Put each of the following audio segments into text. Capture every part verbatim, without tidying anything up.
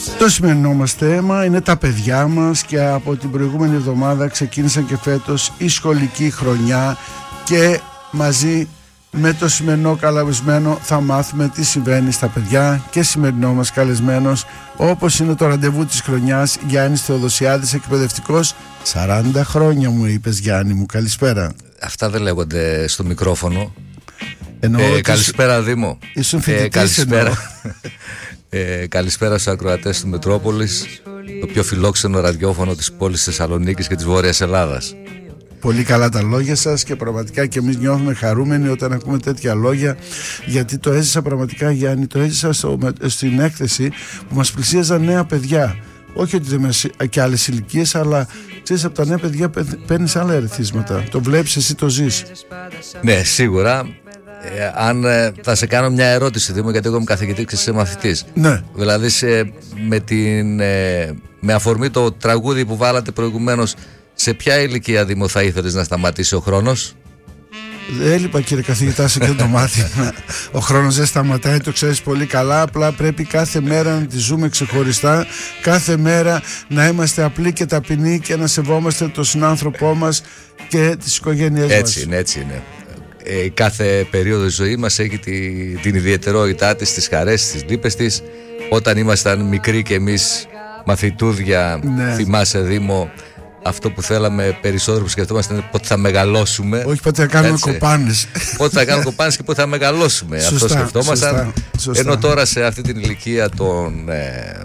Το σημερινό μας θέμα είναι τα παιδιά μας και από την προηγούμενη εβδομάδα ξεκίνησαν και φέτος η σχολική χρονιά και μαζί με το σημερινό καλεσμένο θα μάθουμε τι συμβαίνει στα παιδιά και σημερινό μας καλεσμένος, όπως είναι το ραντεβού της χρονιάς, Γιάννης Θεοδοσιάδης, εκπαιδευτικός. σαράντα χρόνια μου είπες, Γιάννη μου, καλησπέρα. Αυτά δεν λέγονται στο μικρόφωνο. ε, Καλησπέρα σου... Δήμο. Ήσουν φοιτητής, ε, Καλησπέρα ε, Καλησπέρα στους ακροατές του Μετρόπολης, το πιο φιλόξενο ραδιόφωνο της πόλης Θεσσαλονίκης και της Βόρειας Ελλάδας. Πολύ καλά τα λόγια σας και πραγματικά και εμείς νιώθουμε χαρούμενοι όταν ακούμε τέτοια λόγια, γιατί το έζησα πραγματικά, Γιάννη, το έζησα στο, στην έκθεση που μας πλησίαζαν νέα παιδιά. Όχι ότι δεν είμαι και άλλες ηλικίες, αλλά ξέρεις, από τα νέα παιδιά παίρνεις άλλα ερεθίσματα. Το βλέπεις, εσύ το ζεις. Ναι, σίγουρα. Ε, αν ε, θα σε κάνω μια ερώτηση, Δήμο, γιατί εγώ είμαι καθηγητής και είσαι μαθητής. Ναι. Δηλαδή σε, με, την, ε, με αφορμή το τραγούδι που βάλατε προηγουμένως, σε ποια ηλικία, Δήμο, θα ήθελες να σταματήσει ο χρόνος? Έλειπα, κύριε καθηγητά, σε και το μάθημα. Ο χρόνος δεν σταματάει, το ξέρεις πολύ καλά. Απλά πρέπει κάθε μέρα να τη ζούμε ξεχωριστά. Κάθε μέρα να είμαστε απλοί και ταπεινοί και να σεβόμαστε τον συνάνθρωπό μας και τις οικογένειές μας. Έτσι είναι, έτσι είναι. Ε, κάθε περίοδο της ζωής μας έχει τη, την ιδιαιτερότητά της, τις χαρές, τις λύπες της. Όταν ήμασταν μικροί και εμείς μαθητούδια, ναι. Θυμάσαι, Δήμο, αυτό που θέλαμε περισσότερο που σκεφτόμαστε είναι πότε θα μεγαλώσουμε. Όχι πότε θα κάνουμε κοπάνες. Πότε θα κάνουμε κοπάνες και πότε θα μεγαλώσουμε. Σωστά, αυτό σκεφτόμασταν. Σωστά, σωστά. Ενώ τώρα σε αυτή την ηλικία των ε,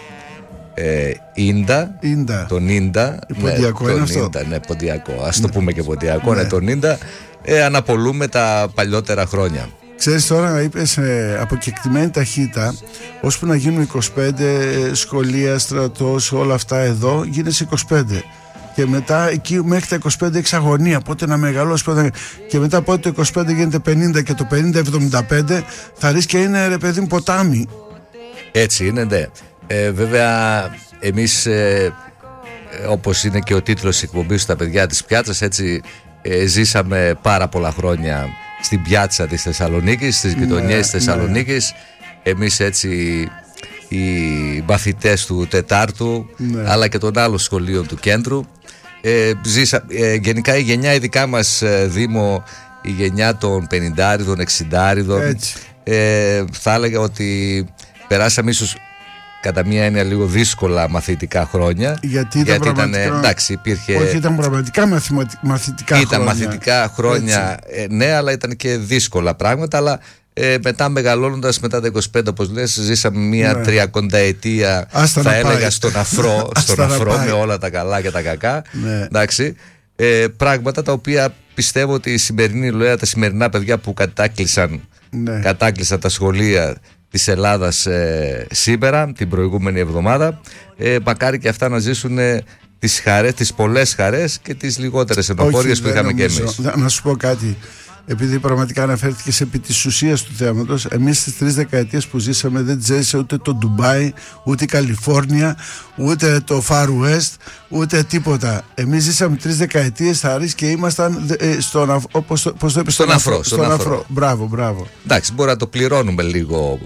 ε, Ίντα, Ίντα. τον Ίντα, Ποντιακό, ναι, είναι τον αυτό. Ίντα, ναι, Ποντιακό. Ας το πούμε και Ποντιακό, ναι. ναι, τον Ίντα. Ε, αναπολούμε τα παλιότερα χρόνια. Ξέρεις, τώρα είπες ε, από κεκτημένη ταχύτητα, ώσπου να γίνουν είκοσι πέντε, σχολεία, στρατός, όλα αυτά εδώ, γίνεσαι είκοσι πέντε. Και μετά εκεί μέχρι τα είκοσι πέντε έχεις αγωνία, πότε να μεγαλώσει, πότε... και μετά πότε το είκοσι πέντε γίνεται πενήντα και το πενήντα εβδομήντα πέντε θα ρίξει και είναι, ρε παιδί μου, ποτάμι. Έτσι είναι, ναι. Ε, βέβαια εμείς ε, όπως είναι και ο τίτλος της εκπομπής στα παιδιά της πιάτσας, έτσι ε, ζήσαμε πάρα πολλά χρόνια στην πιάτσα της Θεσσαλονίκης, στις γειτονιές ναι, της Θεσσαλονίκης, ναι. Εμείς έτσι οι μαθητές του Τετάρτου, ναι. Αλλά και των άλλων σχολείων του κέντρου, ε, ζήσα, ε, γενικά η γενιά η δικά μας, ε, Δήμο, η γενιά των πενηντάριδων, εξηντάριδων, ε, θα έλεγα ότι περάσαμε ίσως κατά μία έννοια λίγο δύσκολα μαθητικά χρόνια. Γιατί ήταν, γιατί πραγματικά... ήταν εντάξει, υπήρχε... Όχι, ήταν πραγματικά μαθητικά ήταν χρόνια. μαθητικά χρόνια, ε, ναι, αλλά ήταν και δύσκολα πράγματα. Αλλά ε, μετά μεγαλώνοντας, μετά τα είκοσι πέντε, όπως λες, ζήσαμε μία ναι. τριακονταετία, θα έλεγα, πάει. στον αφρό, στον αφρό με όλα τα καλά και τα κακά. Ναι. Εντάξει, ε, πράγματα τα οποία πιστεύω ότι η σημερινή λοέα, τα σημερινά παιδιά που κατάκλυσαν, ναι. κατάκλυσαν τα σχολεία της Ελλάδας ε, σήμερα, την προηγούμενη εβδομάδα, ε, μακάρι και αυτά να ζήσουν ε, τις χαρές, τις πολλές χαρές και τις λιγότερες ενοχώριες που είχαμε νομίζω. Και εμείς. Να σου πω κάτι, επειδή πραγματικά αναφέρθηκες επί της ουσίας του θέματος. Εμείς στις τρεις δεκαετίες που ζήσαμε δεν ζέσε ούτε το Ντουμπάι, ούτε η Καλιφόρνια, ούτε το Far West, ούτε τίποτα. Εμείς ζήσαμε τρεις δεκαετίες, θα ρίξει, και ήμασταν ε, στον, όπως το, πώς το είπες, στον, στον αφρό. Στον, στον αφρό. αφρό. Μπράβο, μπράβο. Εντάξει, μπορεί να το πληρώνουμε λίγο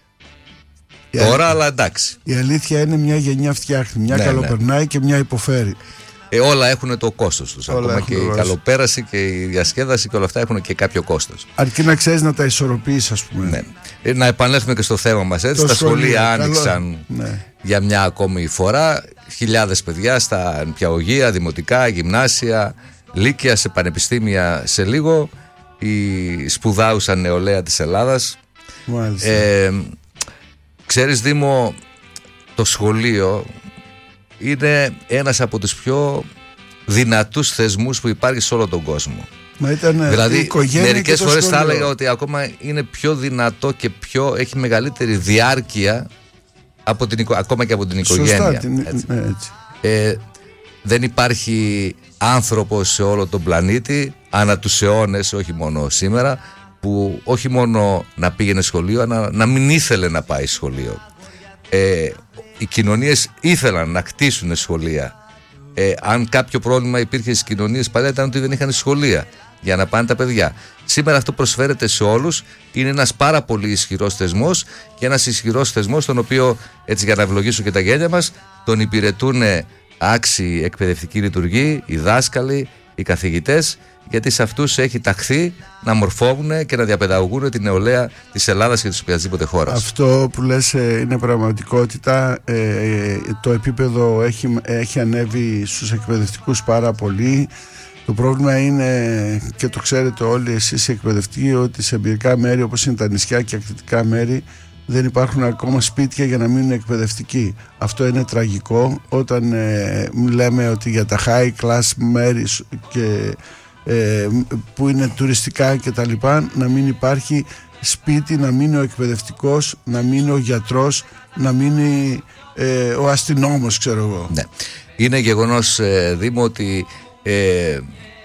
η τώρα, αλήθεια, αλλά εντάξει. Η αλήθεια είναι μια γενιά φτιάχνει, μια ναι, καλοπερνάει ναι. και μια υποφέρει. Ε, όλα έχουν το κόστος τους. Ακόμα και η καλοπέραση και η διασκέδαση και όλα αυτά έχουν και κάποιο κόστος. Αρκεί να ξέρεις να τα ισορροπήσεις, ας πούμε. Ναι. Ε, να επανέλθουμε και στο θέμα μας. Έτσι. Τα σχολεία άνοιξαν ναι. για μια ακόμη φορά. Χιλιάδες παιδιά στα νηπιαγωγεία, δημοτικά, γυμνάσια, λύκεια, σε πανεπιστήμια σε λίγο. Η σπουδάουσα νεολαία της Ελλάδας. Μάλιστα. Ε, ξέρεις, Δήμο, το σχολείο είναι ένας από τους πιο δυνατούς θεσμούς που υπάρχει σε όλο τον κόσμο. Μα ήταν δηλαδή μερικές φορές θα έλεγα ότι ακόμα είναι πιο δυνατό και πιο, έχει μεγαλύτερη διάρκεια από την, ακόμα και από την οικογένεια. Σωστά, την, έτσι. Έτσι. Ε, δεν υπάρχει άνθρωπος σε όλο τον πλανήτη ανά τους αιώνες, όχι μόνο σήμερα, που όχι μόνο να πήγαινε σχολείο, αλλά να μην ήθελε να πάει σχολείο. Ε, οι κοινωνίες ήθελαν να κτίσουν σχολεία. Ε, αν κάποιο πρόβλημα υπήρχε στις κοινωνίες παλιά, ήταν ότι δεν είχαν σχολεία για να πάνε τα παιδιά. Σήμερα αυτό προσφέρεται σε όλους. Είναι ένας πάρα πολύ ισχυρός θεσμός και ένας ισχυρός θεσμός, τον οποίο, έτσι για να ευλογήσω και τα γέλια μας, τον υπηρετούν άξιοι εκπαιδευτικοί λειτουργοί, οι δάσκαλοι, οι καθηγητές, γιατί σε αυτούς έχει ταχθεί να μορφώβουν και να διαπαιδαγωγούν την νεολαία της Ελλάδας και της οποιασδήποτε χώρας. Αυτό που λες είναι πραγματικότητα. Ε, το επίπεδο έχει, έχει ανέβει στους εκπαιδευτικούς πάρα πολύ. Το πρόβλημα είναι, και το ξέρετε όλοι εσείς οι εκπαιδευτικοί, ότι σε εμπειρικά μέρη όπως είναι τα νησιά και ακτιτικά μέρη δεν υπάρχουν ακόμα σπίτια για να μείνουν εκπαιδευτικοί. Αυτό είναι τραγικό. Όταν ε, λέμε ότι για τα high class μέρη και, ε, που είναι τουριστικά και τα λοιπά, να μην υπάρχει σπίτι, να μείνει ο εκπαιδευτικός, να μείνει ο γιατρός, να μείνει ε, ο αστυνόμος, ξέρω εγώ. Ναι. Είναι γεγονός, ε, Δήμο, ότι ε,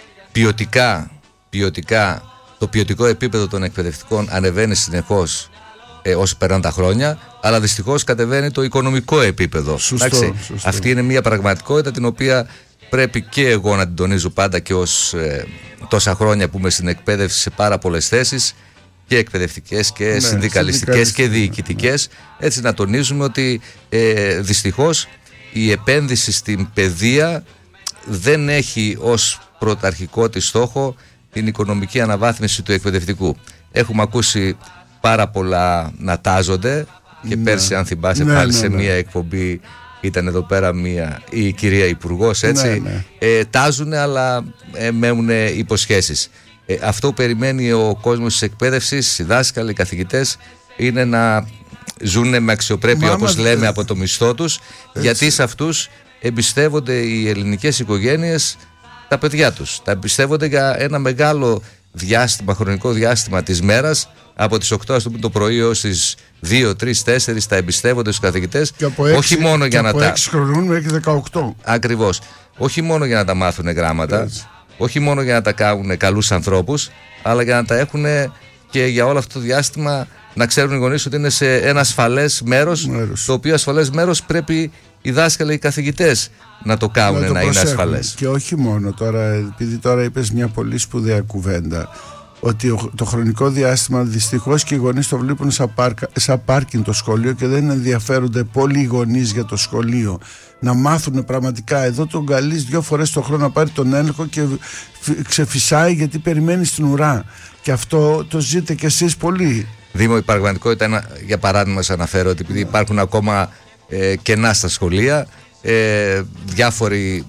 ποιοτικά, ποιοτικά το ποιοτικό επίπεδο των εκπαιδευτικών ανεβαίνει συνεχώς ε, όσο περνάνε τα χρόνια, αλλά δυστυχώς κατεβαίνει το οικονομικό επίπεδο. Σωστό, σωστό. Αυτή είναι μια πραγματικότητα την οποία πρέπει και εγώ να την τονίζω πάντα, και ως ε, τόσα χρόνια που είμαι στην εκπαίδευση σε πάρα πολλές θέσεις, και εκπαιδευτικές και ναι, συνδικαλιστικές και διοικητικές, ναι. Έτσι να τονίζουμε ότι ε, δυστυχώς η επένδυση στην παιδεία δεν έχει ως πρωταρχικό της στόχο την οικονομική αναβάθμιση του εκπαιδευτικού. Έχουμε ακούσει πάρα πολλά να τάζονται και ναι. Πέρσι, αν θυμάσαι, ναι, πάλι ναι, σε ναι. μία εκπομπή ήταν εδώ πέρα μία, η κυρία Υπουργός, έτσι, ναι, ναι. Ε, τάζουνε, αλλά ε, μένουν υποσχέσεις. Ε, αυτό που περιμένει ο κόσμος της εκπαίδευσης, οι δάσκαλοι, οι καθηγητές, είναι να ζουν με αξιοπρέπεια, όπως λέμε, από το μισθό τους, έτσι. Γιατί σε αυτούς εμπιστεύονται οι ελληνικές οικογένειες τα παιδιά τους. Τα εμπιστεύονται για ένα μεγάλο διάστημα, χρονικό διάστημα της μέρας, από τις οκτώ ας πούμε, το πρωί έως τις δύο, τρεις, τέσσερις, τα εμπιστεύονται στους καθηγητές, όχι μόνο για να τα... έξι χρονών μέχρι δεκαοκτώ. Ακριβώς. Όχι μόνο για να τα μάθουν γράμματα, έτσι. Όχι μόνο για να τα κάνουν καλούς ανθρώπους, αλλά για να τα έχουν και για όλο αυτό το διάστημα να ξέρουν οι γονείς ότι είναι σε ένα ασφαλές μέρος, μέρος. Το οποίο ασφαλές μέρος πρέπει οι δάσκαλοι, οι καθηγητές να το κάνουν, να, το να είναι ασφαλές. Και όχι μόνο τώρα, επειδή τώρα είπες μια πολύ σπουδαία κουβέντα, ότι το χρονικό διάστημα δυστυχώς και οι γονείς το βλέπουν σαν, πάρκα, σαν πάρκινγκ το σχολείο και δεν ενδιαφέρονται πολύ οι γονείς για το σχολείο. Να μάθουν πραγματικά. Εδώ τον καλείς δύο φορές το χρόνο να πάρει τον έλεγχο και ξεφυσάει γιατί περιμένει στην ουρά. Και αυτό το ζείτε κι εσείς πολύ. Δήμο, η πραγματικότητα, για παράδειγμα, σας αναφέρω ότι επειδή υπάρχουν ακόμα ε, κενά στα σχολεία, ε, διάφοροι.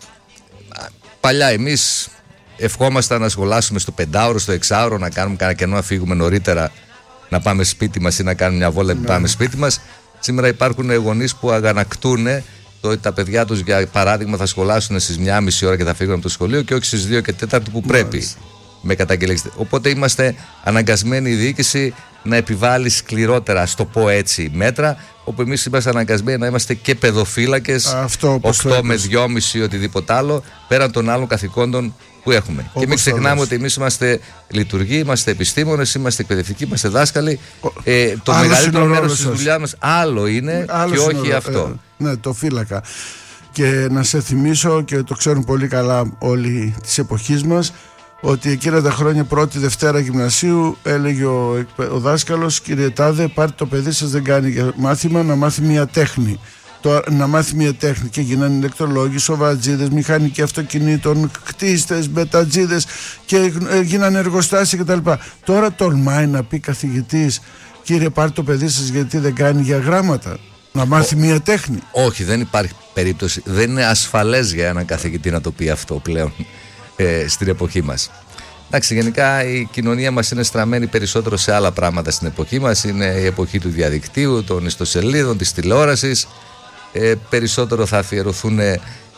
Παλιά εμείς ευχόμασταν να σχολάσουμε στο πεντάωρο, στο εξάωρο, να κάνουμε κανένα κενό, να φύγουμε νωρίτερα, να πάμε σπίτι μας ή να κάνουμε μια βόλτα να πάμε σπίτι μας. Σήμερα υπάρχουν γονείς που αγανακτούν το ότι τα παιδιά τους, για παράδειγμα, θα σχολάσουν στις μία μισή ώρα και θα φύγουν από το σχολείο και όχι στις δύο και τέταρτο που πρέπει. Μάλιστα. Με καταγγελίες. Οπότε είμαστε αναγκασμένοι, η διοίκηση, να επιβάλλει σκληρότερα, στο πω έτσι, μέτρα, όπου εμείς είμαστε αναγκασμένοι να είμαστε και παιδοφύλακες, οκτώ με δυόμισι ή οτιδήποτε άλλο, πέραν των άλλων καθηκόντων που έχουμε. Όπως και μην ξεχνάμε ότι εμείς είμαστε λειτουργοί, είμαστε επιστήμονες, είμαστε εκπαιδευτικοί, είμαστε δάσκαλοι. Ε, το άλλο μεγαλύτερο μέρος της δουλειάς μας άλλο είναι άλλο και όχι είναι, αυτό. Ε, ναι, το φύλακα. Και να σε θυμίσω, και το ξέρουν πολύ καλά όλοι της εποχής μας, ότι εκείνα τα χρόνια πρώτη Δευτέρα γυμνασίου έλεγε ο, ο δάσκαλος, κύριε Τάδε, πάρτε το παιδί σας, δεν κάνει για μάθημα, να μάθει μια τέχνη. Το, να μάθει μια τέχνη. Και γίνανε ηλεκτρολόγοι, σοβατζίδες, μηχανικοί αυτοκινήτων, κτίστες, μπετατζίδες και γίνανε εργοστάσια κτλ. Τώρα τολμάει να πει καθηγητής, κύριε, πάρτε το παιδί σας γιατί δεν κάνει για γράμματα, να μάθει ο, μια τέχνη. Όχι, δεν υπάρχει περίπτωση. Δεν είναι ασφαλές για έναν καθηγητή να το πει αυτό πλέον. Ε, στην εποχή μας. Εντάξει, γενικά η κοινωνία μας είναι στραμμένη περισσότερο σε άλλα πράγματα στην εποχή μας. Είναι η εποχή του διαδικτύου, των ιστοσελίδων, της τηλεόρασης. Ε, περισσότερο θα αφιερωθούν, ε,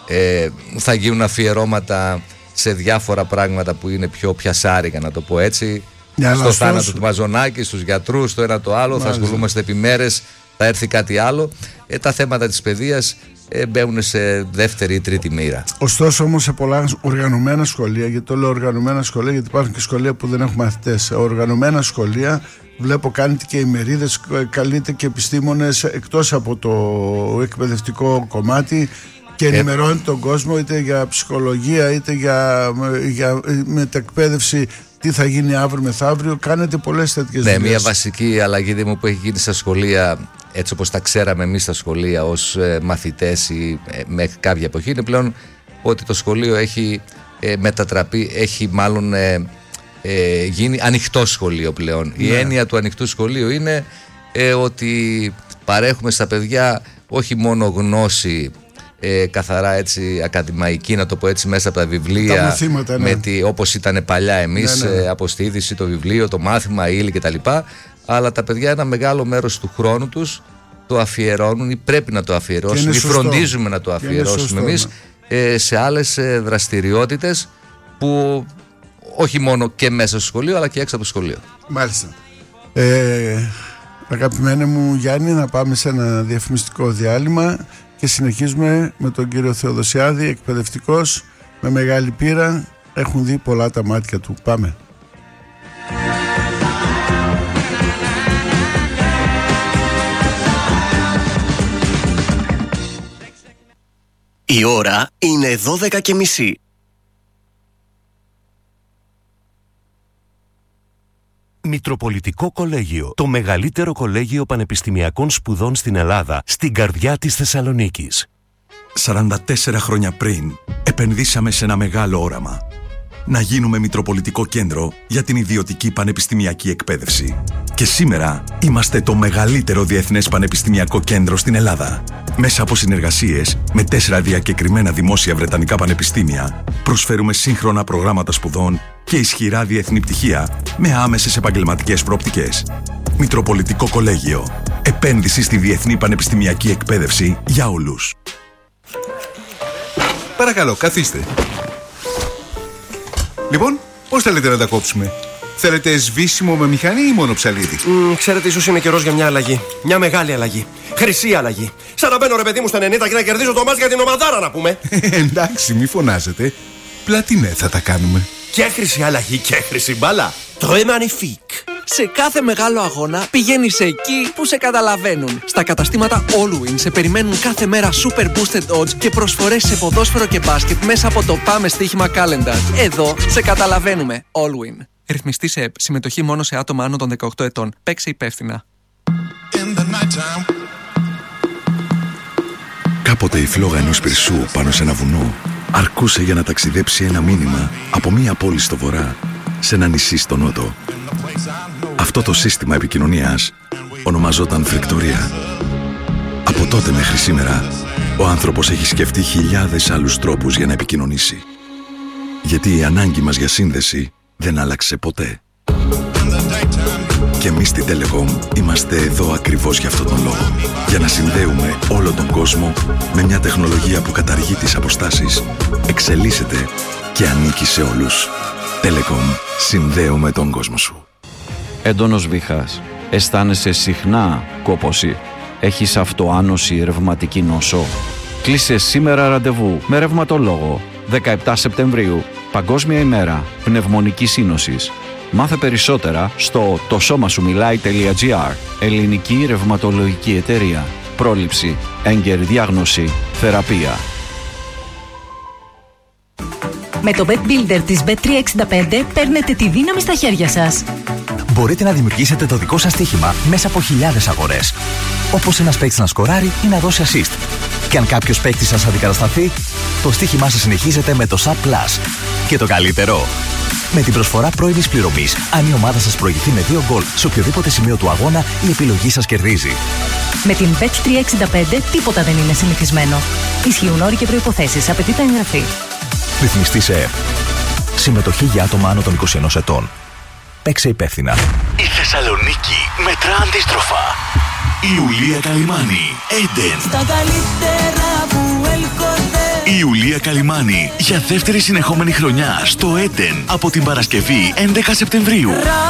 θα γίνουν αφιερώματα σε διάφορα πράγματα που είναι πιο πιασάρικα, να το πω έτσι. Για στο θάνατο σου. Του Μαζονάκη, στους γιατρούς, στο ένα το άλλο. Μάλιστα. Θα ασχολούμαστε επί μέρες, θα έρθει κάτι άλλο. Ε, τα θέματα της παιδείας Ε, μπαίνουν σε δεύτερη ή τρίτη μοίρα. Ωστόσο, όμως, σε πολλά οργανωμένα σχολεία, γιατί το λέω οργανωμένα σχολεία, γιατί υπάρχουν και σχολεία που δεν έχουν μαθητές. Σε οργανωμένα σχολεία, βλέπω κάνετε και ημερίδες, καλείτε και επιστήμονες εκτός από το εκπαιδευτικό κομμάτι, Και ενημερώνει τον κόσμο είτε για ψυχολογία είτε για, για μετεκπαίδευση, τι θα γίνει αύριο μεθαύριο. Κάνετε πολλές τέτοιες δουλειές. Ναι, μια βασική αλλαγή μου που έχει γίνει στα σχολεία, έτσι όπως τα ξέραμε εμείς στα σχολεία ως ε, μαθητές ή ε, μέχρι κάποια εποχή, είναι πλέον ότι το σχολείο έχει ε, μετατραπεί, έχει μάλλον ε, ε, γίνει ανοιχτό σχολείο πλέον. Ναι. Η έννοια του ανοιχτού σχολείου είναι ε, ότι παρέχουμε στα παιδιά όχι μόνο γνώση Ε, καθαρά έτσι ακαδημαϊκή, να το πω έτσι, μέσα από τα βιβλία, τα μαθήματα, ναι. με τη, όπως ήταν παλιά εμείς, ναι, ναι, ναι. Ε, από στη είδηση, το βιβλίο, το μάθημα, ύλη κτλ. Αλλά τα παιδιά ένα μεγάλο μέρος του χρόνου τους το αφιερώνουν ή πρέπει να το αφιερώσουν ή φροντίζουμε να το αφιερώσουμε εμείς, ναι. ε, σε άλλες ε, δραστηριότητες που όχι μόνο και μέσα στο σχολείο αλλά και έξω από το σχολείο. Μάλιστα. ε, Αγαπημένε μου Γιάννη, να πάμε σε ένα διαφημιστικό διάλειμμα και συνεχίζουμε με τον κύριο Θεοδοσιάδη, εκπαιδευτικός με μεγάλη πείρα. Έχουν δει πολλά τα μάτια του. Πάμε. Η ώρα είναι δώδεκα και μισή. Μητροπολιτικό Κολέγιο, το μεγαλύτερο κολέγιο πανεπιστημιακών σπουδών στην Ελλάδα, στην καρδιά της Θεσσαλονίκης. σαράντα τέσσερα χρόνια πριν, επενδύσαμε σε ένα μεγάλο όραμα. Να γίνουμε Μητροπολιτικό Κέντρο για την ιδιωτική πανεπιστημιακή εκπαίδευση. Και σήμερα είμαστε το μεγαλύτερο διεθνές πανεπιστημιακό κέντρο στην Ελλάδα. Μέσα από συνεργασίες με τέσσερα διακεκριμένα δημόσια βρετανικά πανεπιστήμια, προσφέρουμε σύγχρονα προγράμματα σπουδών και ισχυρά διεθνή πτυχία με άμεσες επαγγελματικές προοπτικές. Μητροπολιτικό Κολέγιο. Επένδυση στη διεθνή πανεπιστημιακή εκπαίδευση για όλους. Παρακαλώ, καθίστε. Λοιπόν, πώς θέλετε να τα κόψουμε? Θέλετε σβήσιμο με μηχανή ή μόνο ψαλίδι? Mm, ξέρετε, ίσως είναι καιρός για μια αλλαγή. Μια μεγάλη αλλαγή. Χρυσή αλλαγή. Σαν να μπαίνω ρε παιδί μου στα ενενήντα και να κερδίζω το μάτς για την ομαδάρα, να πούμε. Εντάξει, μη φωνάζετε. Πλατινέ θα τα κάνουμε. Και χρυσή αλλαγή και χρυσή μπάλα. Très magnifique. Σε κάθε μεγάλο αγώνα πηγαίνεις εκεί που σε καταλαβαίνουν. Στα καταστήματα Allwyn σε περιμένουν κάθε μέρα super boosted odds και προσφορές σε ποδόσφαιρο και μπάσκετ μέσα από το Πάμε Στοίχημα Calendar. Εδώ σε καταλαβαίνουμε. Allwyn. Ρυθμιστή σε ΕΠ. Συμμετοχή μόνο σε άτομα άνω των δεκαοκτώ ετών. Παίξε υπεύθυνα. Κάποτε η φλόγα ενός πυρσού πάνω σε ένα βουνό αρκούσε για να ταξιδέψει ένα μήνυμα από μία πόλη στο βορρά σε ένα νησί στο νότο. Αυτό το σύστημα επικοινωνίας ονομαζόταν φρικτορία. Από τότε μέχρι σήμερα, ο άνθρωπος έχει σκεφτεί χιλιάδες άλλους τρόπους για να επικοινωνήσει. Γιατί η ανάγκη μας για σύνδεση δεν άλλαξε ποτέ. Και εμείς στην Telecom είμαστε εδώ ακριβώς για αυτόν τον λόγο. Για να συνδέουμε όλο τον κόσμο με μια τεχνολογία που καταργεί τις αποστάσεις, εξελίσσεται και ανήκει σε όλους. Telecom. Συνδέουμε τον κόσμο σου. Έντονος βήχας. Αισθάνεσαι συχνά κόπωση. Έχεις αυτοάνωση ή ρευματική νόσο. Κλείσε σήμερα ραντεβού με ρευματολόγο. δεκαεπτά Σεπτεμβρίου. Παγκόσμια ημέρα πνευμονικής σύνοσης. Μάθε περισσότερα στο το σώμα σου μιλάει τελεία τζι άρ. Ελληνική ρευματολογική εταιρεία. Πρόληψη, έγκαιρη διάγνωση, θεραπεία. Με το Bet Builder της μπετ τριακόσια εξήντα πέντε παίρνετε τη δύναμη στα χέρια σας. Μπορείτε να δημιουργήσετε το δικό σας στοίχημα μέσα από χιλιάδες αγορές. Όπως ένας παίκτης να σκοράρει ή να δώσει assist. Και αν κάποιος παίκτης σας αντικατασταθεί, το στοίχημά σας συνεχίζεται με το Sub Plus. Και το καλύτερο, με την προσφορά πρώιμης πληρωμής, αν η ομάδα σας προηγηθεί με δύο γκολ σε οποιοδήποτε σημείο του αγώνα, η επιλογή σας κερδίζει. Με την μπετ τριακόσια εξήντα πέντε τίποτα δεν είναι συνηθισμένο. Ισχύουν όροι και προϋποθέσεις. Απαιτείται εγγραφή. Ρυθμιστή σε ΕΠ. Συμμετοχή για άτομα άνω των είκοσι ενός ετών. Παίξε υπεύθυνα. Η Θεσσαλονίκη μετρά αντίστροφα. Η Ιουλία Καλυμάνη, Έντεν. Στα καλύτερα που έλκονται. Η Ιουλία Καλυμάνη για δεύτερη συνεχόμενη χρονιά στο Έντεν από την Παρασκευή έντεκα Σεπτεμβρίου.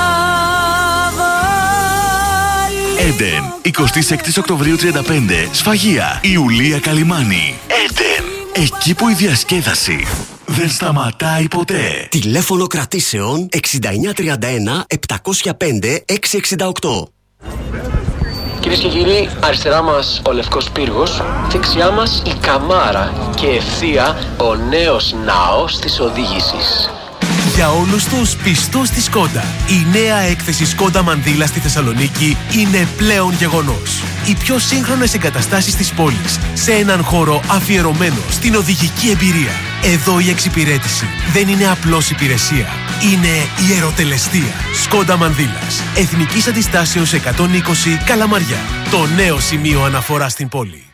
Έντεν, εικοστή έκτη Οκτωβρίου τριάντα πέντε, Σφαγεία. Η Ιουλία Καλυμάνη, Έντεν. Εκεί που η διασκέδαση δεν σταματάει ποτέ. Τηλέφωνο κρατήσεων εξήντα εννιά τριάντα ένα επτακόσια πέντε εξακόσια εξήντα οκτώ. Κυρίες και κύριοι, αριστερά μας ο Λευκός Πύργος, δεξιά μας η Καμάρα και ευθεία ο νέος ναός της οδήγησης. Για όλους τους πιστούς της Σκόντα, η νέα έκθεση Σκόντα Μανδύλα στη Θεσσαλονίκη είναι πλέον γεγονός. Οι πιο σύγχρονες εγκαταστάσεις της πόλης, σε έναν χώρο αφιερωμένο στην οδηγική εμπειρία. Εδώ η εξυπηρέτηση δεν είναι απλώς υπηρεσία, είναι ιεροτελεστία. Σκόντα Μανδύλας, Εθνικής Αντιστάσεως εκατόν είκοσι Καλαμαριά. Το νέο σημείο αναφορά στην πόλη.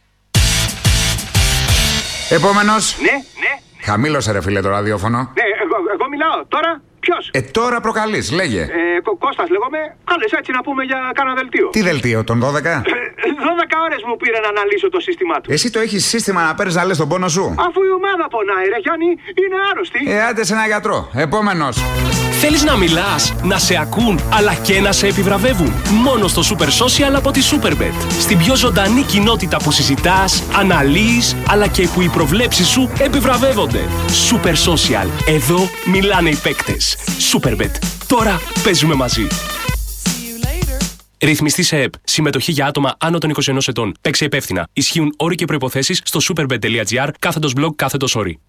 Επόμενος. Ναι, ναι. Χαμήλωσε ρε φίλε το ραδιόφωνο. Ναι, εγώ, εγώ μιλάω. Τώρα ποιος? Ε, τώρα προκαλείς, λέγε. Ε, Κω- Κώστας λέγομαι. Κάλες έτσι να πούμε για κάνα δελτίο. Τι δελτίο, τον δώδεκα? δώδεκα ώρες μου πήρε να αναλύσω το σύστημά του. Εσύ το έχεις σύστημα να παίρνεις να λες τον πόνο σου. Αφού η ομάδα πονάει, ρε Γιάννη, είναι άρρωστη. Ε, άντε σε ένα γιατρό. Επόμενος. Θέλεις να μιλάς, να σε ακούν, αλλά και να σε επιβραβεύουν. Μόνο στο Super Social από τη Superbet. Στην πιο ζωντανή κοινότητα που συζητάς, αναλύεις, αλλά και που οι προβλέψεις σου επιβραβεύονται. Super Social. Εδώ μιλάνε οι παίκτες. Superbet. Τώρα παίζουμε μαζί. Ρυθμιστή σε ΕΠ. Συμμετοχή για άτομα άνω των είκοσι ενός ετών. Παίξε υπεύθυνα. Ισχύουν όροι και προϋποθέσεις στο superbet.gr κάθετος blog κάθετος όροι.